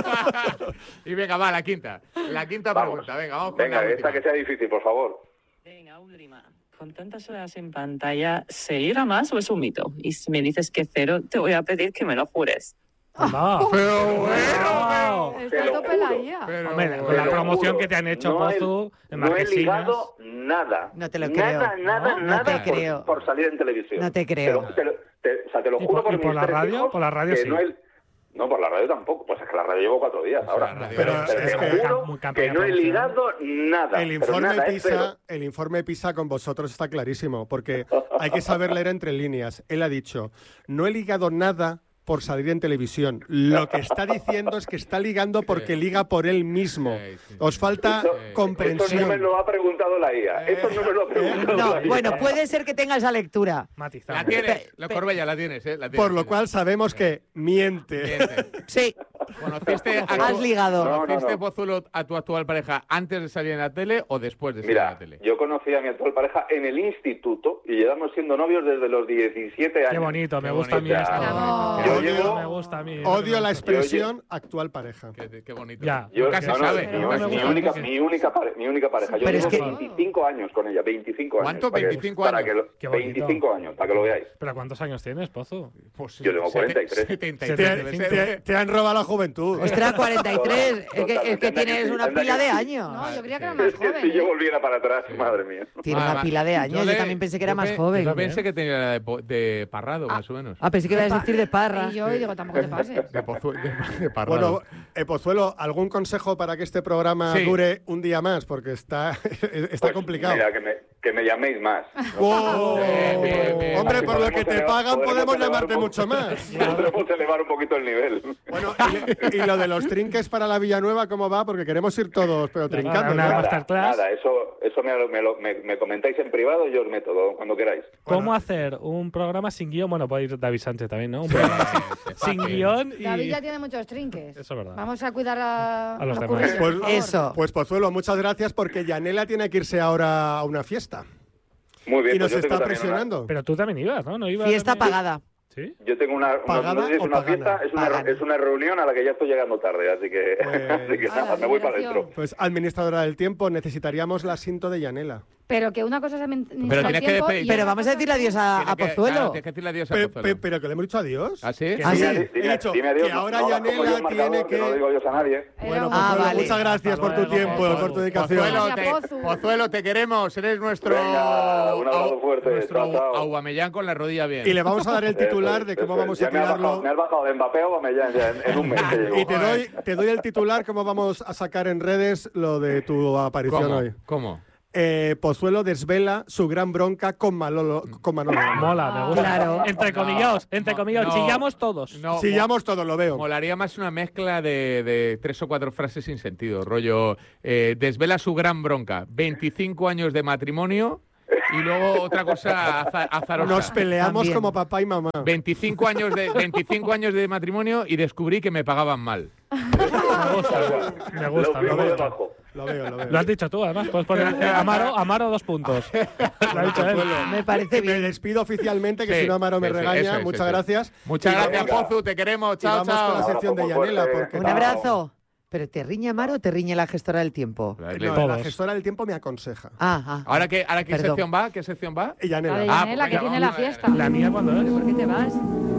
Speaker 6: Y venga, va, la quinta. La quinta
Speaker 7: Vamos.
Speaker 6: pregunta, venga, vamos con
Speaker 7: Venga,
Speaker 6: la
Speaker 7: esta
Speaker 6: última.
Speaker 7: que sea difícil, por favor.
Speaker 8: Venga, última. Con tantas horas en pantalla, ¿se irá más o es un mito? Y si me dices que cero, te voy a pedir que me lo jures.
Speaker 2: No.
Speaker 6: Pero bueno,
Speaker 3: Está
Speaker 7: Te
Speaker 3: a
Speaker 7: lo
Speaker 3: tope
Speaker 7: juro.
Speaker 3: la I A.
Speaker 6: pero
Speaker 2: Hombre,
Speaker 6: bueno.
Speaker 2: con la
Speaker 7: Te lo
Speaker 2: promoción
Speaker 7: juro,
Speaker 2: que te han hecho,
Speaker 7: no he-
Speaker 2: Pozu, en
Speaker 7: No he
Speaker 2: marquesinas.
Speaker 7: ligado nada.
Speaker 4: No te lo
Speaker 7: Nada,
Speaker 4: creo.
Speaker 7: nada,
Speaker 2: No,
Speaker 4: no
Speaker 7: nada
Speaker 4: te
Speaker 7: por-
Speaker 4: creo.
Speaker 7: Por, salir en televisión.
Speaker 4: No te creo.
Speaker 7: Te lo- te lo- te- o sea, te lo
Speaker 2: ¿Y
Speaker 7: juro
Speaker 2: por- y
Speaker 7: mis
Speaker 2: por la
Speaker 7: tres
Speaker 2: radio?
Speaker 7: hijos
Speaker 2: Por la radio
Speaker 7: que
Speaker 2: sí.
Speaker 7: No, he- no, por la radio tampoco. Pues es que la radio llevo cuatro días ahora.
Speaker 6: la radio-
Speaker 7: pero
Speaker 1: Pero
Speaker 7: te
Speaker 1: es que-
Speaker 7: juro
Speaker 2: muy
Speaker 7: que
Speaker 2: campaña
Speaker 7: no he
Speaker 2: promocional.
Speaker 7: ligado nada.
Speaker 1: El
Speaker 7: pero
Speaker 1: informe,
Speaker 7: nada, es cero.
Speaker 1: PISA, el informe PISA con vosotros está clarísimo, porque hay que saber leer entre líneas. Él ha dicho, no he ligado nada por salir en televisión. Lo que está diciendo es que está ligando porque liga por él mismo.
Speaker 6: Sí, sí.
Speaker 1: Os falta
Speaker 7: Esto-
Speaker 1: comprensión.
Speaker 7: Esto no me lo ha preguntado la I A. Esto no me lo ha preguntado
Speaker 4: No,
Speaker 7: la I A.
Speaker 4: bueno, puede ser que tenga esa lectura.
Speaker 2: Matizado.
Speaker 6: La tienes, la Corbella, la tienes, ¿eh? La tienes,
Speaker 1: Por lo
Speaker 6: tienes.
Speaker 1: cual sabemos que miente.
Speaker 6: Miente.
Speaker 4: Sí,
Speaker 6: ¿Conociste a
Speaker 4: has
Speaker 6: tu,
Speaker 4: ligado.
Speaker 7: No, no,
Speaker 6: ¿conociste
Speaker 7: no.
Speaker 6: Pozuelo a tu actual pareja antes de salir en la tele o después de salir en
Speaker 7: Mira,
Speaker 6: la tele?
Speaker 7: yo conocí a mi actual pareja en el instituto y llevamos siendo novios desde los diecisiete años.
Speaker 2: Qué bonito, me
Speaker 6: Qué
Speaker 2: gusta a mí
Speaker 6: bonito.
Speaker 2: esto.
Speaker 3: Bravo.
Speaker 2: Qué
Speaker 7: Yo
Speaker 2: bonito,
Speaker 7: llevo-
Speaker 2: me gusta a mí.
Speaker 1: Odio la
Speaker 2: Me gusta.
Speaker 1: expresión actual pareja.
Speaker 6: Qué, qué bonito.
Speaker 2: Ya.
Speaker 7: Yo,
Speaker 6: Nunca se
Speaker 7: no, no,
Speaker 6: sabe.
Speaker 7: mi,
Speaker 2: no me
Speaker 7: mi
Speaker 2: gusta
Speaker 7: única,
Speaker 2: porque-
Speaker 7: mi, única pare- mi única pareja. Yo
Speaker 4: Pero
Speaker 7: llevo
Speaker 4: es que-
Speaker 7: veinticinco años con ella, veinticinco años.
Speaker 6: ¿Cuánto?
Speaker 7: para que-
Speaker 6: veinticinco
Speaker 7: para
Speaker 6: años.
Speaker 7: que lo-
Speaker 2: Qué bonito.
Speaker 7: veinticinco años, para que lo veáis.
Speaker 2: ¿Pero cuántos años tienes, Pozu?
Speaker 6: Pues,
Speaker 7: Yo tengo cuarenta y tres.
Speaker 6: setenta y
Speaker 1: Te,
Speaker 6: tres debe ser.
Speaker 1: te- te han robado la juventud.
Speaker 4: Ostras, cuarenta y tres. Es que, es que tienes una
Speaker 7: Anda que
Speaker 4: pila de
Speaker 7: sí.
Speaker 4: años.
Speaker 3: No, yo creía que era
Speaker 6: Sí.
Speaker 3: más
Speaker 7: Es que
Speaker 3: joven.
Speaker 7: si yo
Speaker 3: ¿eh?
Speaker 7: volviera para atrás, madre mía.
Speaker 4: Tiene una
Speaker 6: Ah,
Speaker 4: pila de años. Yo
Speaker 6: le-
Speaker 4: también pensé que era
Speaker 6: yo
Speaker 4: más
Speaker 6: pe-
Speaker 4: joven.
Speaker 6: Yo pensé que tenía la de, po- de Parrado, más o menos.
Speaker 4: Ah, pensé que ibas a decir de Parra.
Speaker 3: Y yo digo, tampoco te pases.
Speaker 6: De, Pozu- de, de Parrado.
Speaker 1: Bueno, eh, Pozuelo, ¿algún consejo para que este programa
Speaker 6: Sí.
Speaker 1: dure un día más? Porque está, está
Speaker 7: Pues,
Speaker 1: complicado.
Speaker 7: Mira, que me, que me llaméis más.
Speaker 1: ¡Wow!
Speaker 6: Bien, bien, bien.
Speaker 1: Hombre,
Speaker 7: Así
Speaker 1: por lo que
Speaker 7: podremos
Speaker 1: te
Speaker 7: elevar-
Speaker 1: pagan podemos
Speaker 7: elevar
Speaker 1: llamarte
Speaker 7: un poco-
Speaker 1: mucho más.
Speaker 7: Podremos elevar un poquito el nivel.
Speaker 1: Bueno, y, y lo de los trinques para la Villanueva, ¿cómo va? Porque queremos ir todos, pero
Speaker 2: Claro,
Speaker 1: trincando.
Speaker 2: una
Speaker 1: ¿no?
Speaker 2: más- masterclass.
Speaker 7: Nada, eso, eso me, me, lo- me- me comentáis en privado y yo os meto cuando queráis.
Speaker 2: ¿Cómo hacer un programa sin guión? Bueno, puede ir David Sánchez también, ¿no? Un programa sin, sin guión y...
Speaker 3: David ya tiene muchos trinques.
Speaker 2: Eso es verdad.
Speaker 3: Vamos a cuidar a,
Speaker 2: A los demás.
Speaker 3: currillos,
Speaker 1: Pues-
Speaker 3: por favor.
Speaker 4: Eso.
Speaker 1: Pues Pozuelo, muchas gracias porque Yanela tiene que irse ahora a una fiesta.
Speaker 7: Muy bien,
Speaker 1: Y nos
Speaker 7: pues yo tengo
Speaker 1: está
Speaker 7: también una-
Speaker 1: presionando.
Speaker 2: Pero tú también ibas, ¿no? ¿No ibas
Speaker 4: Fiesta
Speaker 2: también?
Speaker 4: pagada.
Speaker 2: ¿Sí?
Speaker 7: Yo tengo una, una
Speaker 1: ¿Pagada
Speaker 7: no sé si es
Speaker 1: o
Speaker 7: una
Speaker 1: pagana?
Speaker 7: fiesta, es una,
Speaker 4: Pagana.
Speaker 7: es una reunión a la que ya estoy llegando tarde, así que,
Speaker 1: Pues-
Speaker 7: así que
Speaker 3: Ah,
Speaker 7: nada,
Speaker 3: la
Speaker 7: me voy para
Speaker 3: celebración.
Speaker 7: adentro.
Speaker 1: Pues administradora del tiempo, necesitaríamos la cinta de Yanela.
Speaker 3: Pero que una cosa es administrar
Speaker 6: Pero
Speaker 3: el
Speaker 6: tienes que
Speaker 3: tiempo
Speaker 6: despedir.
Speaker 3: y
Speaker 4: Pero
Speaker 3: otra
Speaker 4: vamos a
Speaker 3: cosa
Speaker 4: decirle
Speaker 3: es-
Speaker 4: adiós a, a
Speaker 6: Tiene que-
Speaker 4: Pozuelo.
Speaker 6: claro, tienes que decirle adiós a
Speaker 1: Pe-
Speaker 6: Pozuelo.
Speaker 1: pe- pero que le hemos dicho adiós.
Speaker 6: ¿Ah, sí?
Speaker 1: Que
Speaker 4: Ah,
Speaker 1: sí,
Speaker 4: sí.
Speaker 1: he
Speaker 7: Dime,
Speaker 1: dicho
Speaker 7: dime adiós,
Speaker 1: que ahora
Speaker 7: no, no, como yo
Speaker 1: Yanela
Speaker 7: el marcador,
Speaker 1: tiene
Speaker 7: que no
Speaker 1: que...
Speaker 7: digo adiós a nadie.
Speaker 1: Bueno,
Speaker 3: Ah,
Speaker 1: Pozuelo,
Speaker 4: vale.
Speaker 1: muchas gracias
Speaker 2: Hasta
Speaker 1: por tu
Speaker 2: luego,
Speaker 1: tiempo,
Speaker 2: Pozuelo.
Speaker 1: por tu dedicación.
Speaker 6: Pozuelo,
Speaker 3: Gracias,
Speaker 6: te,
Speaker 3: Pozu.
Speaker 6: Pozuelo, te queremos. Eres nuestro,
Speaker 7: Venga, un abrazo
Speaker 6: au-
Speaker 7: fuerte.
Speaker 6: nuestro
Speaker 7: Chao, chao.
Speaker 6: Aubameyang con la rodilla bien.
Speaker 1: Y le vamos a dar el titular de cómo
Speaker 7: Eso es,
Speaker 1: vamos
Speaker 7: ya
Speaker 1: a
Speaker 7: me has bajado-
Speaker 1: tirarlo.
Speaker 7: Me has bajado de Mbappé o ya, ya en, en un mes que llego.
Speaker 1: Y te doy, te doy el titular, cómo vamos a sacar en redes lo de tu aparición
Speaker 6: ¿Cómo?
Speaker 1: hoy.
Speaker 6: ¿Cómo?
Speaker 1: Eh, Pozuelo desvela su gran bronca con Manolo. Con Manolo.
Speaker 2: Mola, me gusta.
Speaker 4: Claro.
Speaker 2: Entre comillados, entre
Speaker 6: No,
Speaker 2: comillados.
Speaker 6: no.
Speaker 2: Chillamos todos.
Speaker 6: No,
Speaker 1: Sillamos todo, lo veo.
Speaker 6: Molaría más una mezcla de, de tres o cuatro frases sin sentido. Rollo, eh, desvela su gran bronca. veinticinco años de matrimonio y luego otra cosa aza- azarosa.
Speaker 1: Nos peleamos
Speaker 4: También.
Speaker 1: como papá y mamá.
Speaker 6: veinticinco años de veinticinco años de matrimonio y descubrí que me pagaban mal.
Speaker 2: Me gusta, me
Speaker 7: Lo
Speaker 2: gusta. Me
Speaker 7: firmo
Speaker 2: gusta.
Speaker 7: debajo.
Speaker 1: Lo veo, lo veo.
Speaker 2: Lo has dicho tú, además. Puedes poner eh, Amaro, Amaro dos puntos. Lo ha dicho él.
Speaker 4: Me parece
Speaker 1: Me
Speaker 4: bien.
Speaker 1: despido oficialmente, que
Speaker 6: Sí,
Speaker 1: si no Amaro me
Speaker 6: sí, sí,
Speaker 1: regaña.
Speaker 6: eso es,
Speaker 1: Muchas
Speaker 6: eso es.
Speaker 1: gracias.
Speaker 6: Muchas
Speaker 1: Y
Speaker 6: gracias,
Speaker 1: vamos-
Speaker 6: Pozu, te queremos.
Speaker 1: Y
Speaker 6: Chao,
Speaker 1: vamos con la
Speaker 6: chao.
Speaker 1: sección de
Speaker 7: Abrazo muy
Speaker 1: Yanela.
Speaker 7: fuerte.
Speaker 1: Porque
Speaker 4: Un
Speaker 7: Chao.
Speaker 4: abrazo. ¿Pero te riñe Amaro o te riñe la gestora del tiempo?
Speaker 1: No,
Speaker 2: Todos.
Speaker 1: la gestora del tiempo me aconseja.
Speaker 4: Ah, ah.
Speaker 6: ¿Ahora qué, ahora qué
Speaker 4: Perdón.
Speaker 6: sección va? ¿Qué sección va?
Speaker 1: Y Yanela.
Speaker 3: La de
Speaker 6: Ah,
Speaker 3: Yanela,
Speaker 6: pues
Speaker 3: que
Speaker 6: venga,
Speaker 3: tiene la
Speaker 6: vamos a ver.
Speaker 3: fiesta.
Speaker 2: ¿La mía cuándo es?
Speaker 3: ¿Por qué te vas?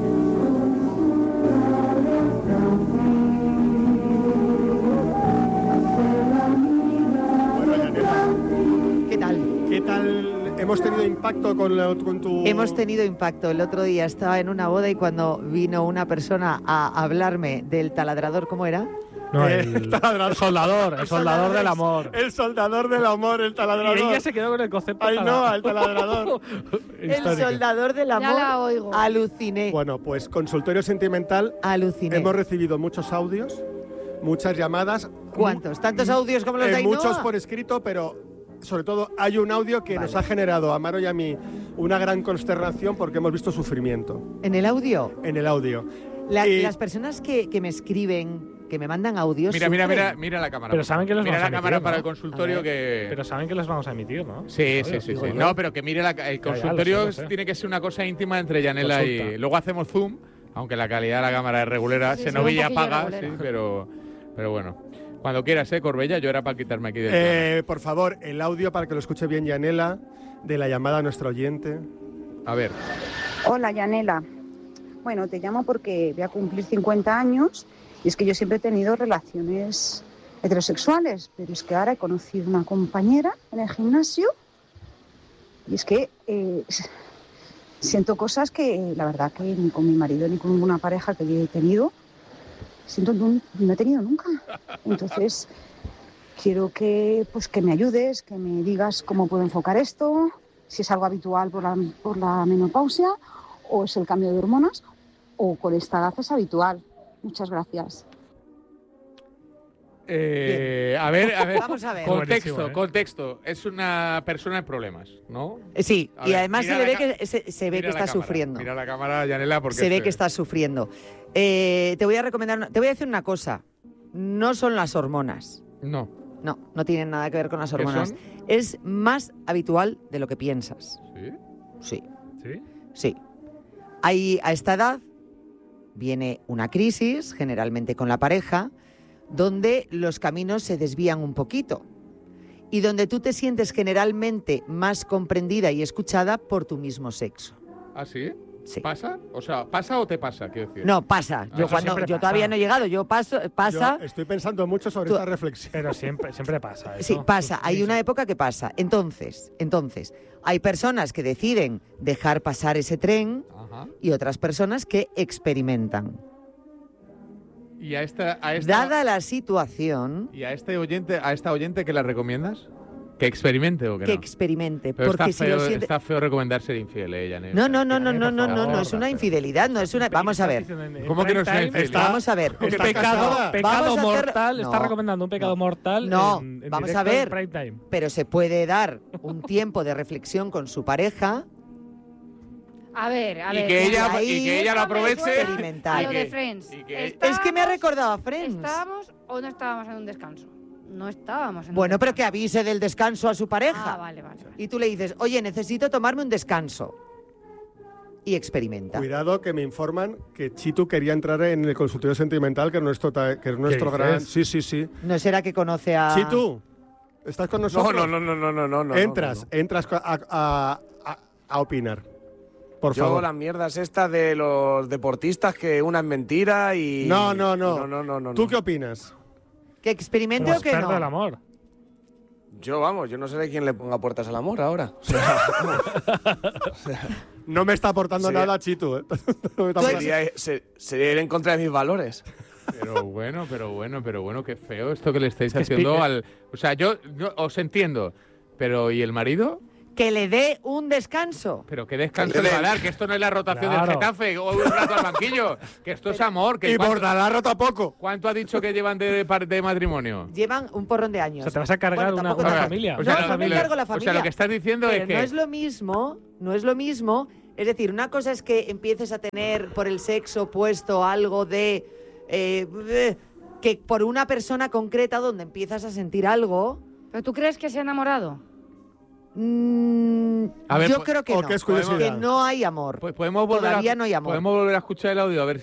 Speaker 1: Bueno, Yanela,
Speaker 4: ¿Qué tal?
Speaker 1: ¿qué tal? ¿Hemos tenido impacto con, la- con tu...?
Speaker 4: Hemos tenido impacto. El otro día estaba en una boda y cuando vino una persona a hablarme del taladrador, ¿cómo era?
Speaker 2: No,
Speaker 1: Eh,
Speaker 2: el,
Speaker 1: taladrador.
Speaker 2: el soldador, el soldador del amor.
Speaker 1: El soldador del amor, el
Speaker 2: Y
Speaker 1: taladrador.
Speaker 2: ella se quedó con el concepto.
Speaker 1: Ay, no,
Speaker 2: tala-
Speaker 1: al taladrador.
Speaker 4: El
Speaker 2: Histórico.
Speaker 4: soldador del
Speaker 3: Ya
Speaker 4: amor.
Speaker 3: la oigo.
Speaker 4: Aluciné.
Speaker 1: Bueno, pues consultorio sentimental.
Speaker 4: Aluciné.
Speaker 1: Hemos recibido muchos audios, muchas llamadas.
Speaker 4: ¿Cuántos? ¿Tantos audios como los
Speaker 1: Eh,
Speaker 4: de Ainhoa?
Speaker 1: muchos por escrito, pero sobre todo hay un audio que nos ha generado a Amaro y a mí una gran consternación porque hemos visto sufrimiento
Speaker 4: ¿En el audio?
Speaker 1: en el audio.
Speaker 4: La-
Speaker 1: Y-
Speaker 4: Las personas que, que me escriben, que me mandan audios.
Speaker 6: Mira, mira,
Speaker 4: sufren.
Speaker 6: mira, mira la cámara.
Speaker 2: Pero
Speaker 6: por favor.
Speaker 2: saben que los
Speaker 6: Mira
Speaker 2: vamos
Speaker 6: la
Speaker 2: a
Speaker 6: cámara
Speaker 2: emitir,
Speaker 6: para
Speaker 2: ¿no?
Speaker 6: el consultorio
Speaker 4: A ver.
Speaker 6: que.
Speaker 2: Pero saben que los vamos a emitir, ¿no?
Speaker 6: Sí, sí,
Speaker 2: Oye,
Speaker 6: sí,
Speaker 2: digo
Speaker 6: sí.
Speaker 2: yo.
Speaker 6: No, pero que mire la, el
Speaker 2: ya,
Speaker 6: consultorio
Speaker 2: lo sé, lo sé.
Speaker 6: tiene que ser una cosa íntima entre Yanela y.
Speaker 2: Consulta.
Speaker 6: Luego hacemos zoom, aunque la calidad de la cámara es regulera.
Speaker 3: Sí,
Speaker 6: se
Speaker 3: sí,
Speaker 6: novilla
Speaker 3: un poquillo
Speaker 6: paga,
Speaker 3: regulera.
Speaker 6: sí, pero, pero bueno. Cuando quieras, ¿eh, Corbella? Yo era para quitarme aquí del
Speaker 1: Eh, por favor, el audio para que lo escuche bien Yanela de la llamada a nuestro oyente.
Speaker 6: plano. A ver.
Speaker 9: Hola, Yanela. Bueno, te llamo porque voy a cumplir cincuenta años y es que yo siempre he tenido relaciones heterosexuales, pero es que ahora he conocido una compañera en el gimnasio y es que eh, siento cosas que la verdad que ni con mi marido ni con ninguna pareja que yo he tenido, siento no, no he tenido nunca. Entonces, quiero que, pues, que me ayudes, que me digas cómo puedo enfocar esto, si es algo habitual por la, por la menopausia o es el cambio de hormonas o con esta edad es habitual. Muchas gracias.
Speaker 6: Eh, a ver, a ver.
Speaker 4: Vamos a ver.
Speaker 6: Contexto,
Speaker 2: Buenísimo, ¿eh?
Speaker 6: contexto. Es una persona en problemas, ¿no?
Speaker 4: Eh, Sí,
Speaker 6: A
Speaker 4: y
Speaker 6: ver,
Speaker 4: además se
Speaker 6: mira
Speaker 4: le ve
Speaker 6: la ca-
Speaker 4: que, se, se ve
Speaker 6: Mira
Speaker 4: que
Speaker 6: la
Speaker 4: está
Speaker 6: cámara,
Speaker 4: sufriendo.
Speaker 6: Mira la cámara, Yanela, porque
Speaker 4: Se ve
Speaker 6: este-
Speaker 4: que está sufriendo. Eh, te voy a recomendar, una- te voy a decir una cosa. No son las hormonas.
Speaker 6: No.
Speaker 4: No, no tienen nada que ver con las
Speaker 6: ¿Qué
Speaker 4: hormonas.
Speaker 6: son?
Speaker 4: Es más habitual de lo que piensas.
Speaker 6: ¿Sí?
Speaker 4: Sí,
Speaker 2: ¿Sí?
Speaker 4: sí. Hay, a esta edad viene una crisis, generalmente con la pareja, donde los caminos se desvían un poquito y donde tú te sientes generalmente más comprendida y escuchada por tu mismo sexo.
Speaker 6: ¿Ah, sí?
Speaker 4: Sí.
Speaker 6: ¿Pasa? O sea, ¿pasa o te pasa? Quiero decir.
Speaker 4: No, pasa. Yo
Speaker 6: eso
Speaker 4: cuando
Speaker 2: siempre
Speaker 4: yo
Speaker 2: pasa.
Speaker 4: todavía no he llegado, yo paso, pasa.
Speaker 1: Yo estoy pensando mucho sobre
Speaker 4: Tú-
Speaker 1: esta reflexión.
Speaker 2: Pero siempre, siempre pasa eso.
Speaker 4: Sí, pasa. Hay
Speaker 2: Sí,
Speaker 4: una
Speaker 2: sí.
Speaker 4: época que pasa. Entonces, entonces, hay personas que deciden dejar pasar ese tren
Speaker 6: Ajá.
Speaker 4: y otras personas que experimentan.
Speaker 6: ¿Y a esta, a esta,
Speaker 4: Dada la situación,
Speaker 6: y a este oyente, a esta oyente, ¿qué la recomiendas? ¿Que experimente o que,
Speaker 4: que
Speaker 6: no?
Speaker 4: experimente.
Speaker 6: Pero
Speaker 4: porque
Speaker 6: está
Speaker 4: si
Speaker 6: feo,
Speaker 4: lo siente...
Speaker 6: está feo recomendar ser infiel, eh, Yanela.
Speaker 4: No, no, no, no,
Speaker 2: Yanela,
Speaker 4: no,
Speaker 2: por
Speaker 4: no, no, no,
Speaker 2: favor,
Speaker 4: es una
Speaker 6: Rafael.
Speaker 4: infidelidad, no es una... Vamos a ver,
Speaker 6: ¿Cómo que no es una infidelidad?
Speaker 4: vamos a ver.
Speaker 2: Un
Speaker 1: Está
Speaker 2: pecado,
Speaker 1: casada.
Speaker 2: pecado
Speaker 4: Vamos a hacer-
Speaker 2: mortal. Está
Speaker 4: No,
Speaker 2: recomendando un pecado
Speaker 4: no.
Speaker 2: mortal.
Speaker 4: No,
Speaker 2: en- en
Speaker 4: vamos
Speaker 2: directo
Speaker 4: a ver.
Speaker 2: en prime time.
Speaker 4: Pero se puede dar un tiempo de reflexión con su pareja.
Speaker 3: A ver, a
Speaker 6: Y
Speaker 3: ver.
Speaker 6: que
Speaker 3: ya.
Speaker 6: ella,
Speaker 4: ahí
Speaker 6: y que ella lo
Speaker 3: no me
Speaker 6: aproveche.
Speaker 3: suena
Speaker 4: experimental.
Speaker 3: A
Speaker 6: y
Speaker 3: lo
Speaker 6: que-
Speaker 3: de Friends.
Speaker 6: y que-
Speaker 4: Es que me ha
Speaker 3: Estábamos-
Speaker 4: recordado a Friends.
Speaker 3: ¿Estábamos o no estábamos en un descanso? No estábamos en un
Speaker 4: Bueno, pero que
Speaker 3: descanso.
Speaker 4: avise del descanso a su pareja.
Speaker 3: Ah, vale, vale. vale.
Speaker 4: Y tú le dices, oye, necesito tomarme un descanso. y experimenta.
Speaker 1: Cuidado que me informan que Chitu quería entrar en el consultorio sentimental, que es nuestro, ta- que es nuestro
Speaker 2: ¿Qué
Speaker 1: gran...
Speaker 2: dices?
Speaker 1: Sí, sí, sí.
Speaker 4: ¿No será que conoce a...?
Speaker 1: Chitu, ¿estás con
Speaker 10: No,
Speaker 1: nosotros?
Speaker 10: no, no, no, no, no, no, no.
Speaker 1: Entras,
Speaker 10: no, no.
Speaker 1: entras a, a- a- a opinar. Por
Speaker 10: Yo
Speaker 1: favor.
Speaker 10: las mierdas estas de los deportistas que una es mentira y...
Speaker 1: No, no, no.
Speaker 10: No, no, no, no,
Speaker 1: ¿Tú
Speaker 10: no.
Speaker 1: qué opinas?
Speaker 4: ¿Que experimente
Speaker 2: Como
Speaker 4: o que
Speaker 2: experto
Speaker 4: no?
Speaker 2: del amor.
Speaker 10: Yo, vamos, yo no sé de quién le ponga puertas al amor ahora. O sea,
Speaker 1: No me está aportando
Speaker 10: Sí.
Speaker 1: nada, Chitu. ¿eh? No me está aportando-
Speaker 10: sería, se- sería ir en contra de mis valores.
Speaker 6: Pero bueno, pero bueno, pero bueno, qué feo esto que le estáis
Speaker 2: Se
Speaker 6: haciendo
Speaker 2: expi-
Speaker 6: al... O sea, yo, yo os entiendo, pero ¿y el marido?
Speaker 4: Que le dé un descanso.
Speaker 6: Pero qué descanso
Speaker 10: Que
Speaker 6: le
Speaker 10: le
Speaker 6: va a
Speaker 10: den.
Speaker 6: dar, que esto no es la rotación
Speaker 2: Claro.
Speaker 6: del Getafe o un rato al banquillo, que esto es amor. Que
Speaker 1: Y
Speaker 6: ¿cuánto,
Speaker 1: Bordalarro tampoco.
Speaker 6: cuánto ha dicho que llevan de, par- de matrimonio?
Speaker 4: Llevan un porrón de
Speaker 2: O
Speaker 4: años.
Speaker 2: sea, te vas a cargar
Speaker 4: Bueno,
Speaker 2: una,
Speaker 4: tampoco
Speaker 2: una
Speaker 4: tanto.
Speaker 2: familia.
Speaker 6: O sea,
Speaker 4: No,
Speaker 6: lo-
Speaker 4: no me
Speaker 6: lo-
Speaker 4: cargo la
Speaker 6: O sea,
Speaker 4: familia.
Speaker 6: lo que estás diciendo
Speaker 4: Pero
Speaker 6: es que...
Speaker 4: no es lo mismo, no es lo mismo. Es decir, una cosa es que empieces a tener por el sexo opuesto algo de... eh, eh, que por una persona concreta donde empiezas a sentir algo...
Speaker 3: ¿Pero tú crees que se ha enamorado?
Speaker 4: mm,
Speaker 6: A ver,
Speaker 4: yo
Speaker 6: po-
Speaker 4: creo que
Speaker 1: ¿o
Speaker 4: no.
Speaker 1: qué es
Speaker 4: que
Speaker 1: curiosidad?
Speaker 4: no hay amor.
Speaker 6: Pues podemos volver
Speaker 4: Todavía
Speaker 6: a,
Speaker 4: no hay amor.
Speaker 6: Podemos volver a escuchar el audio a ver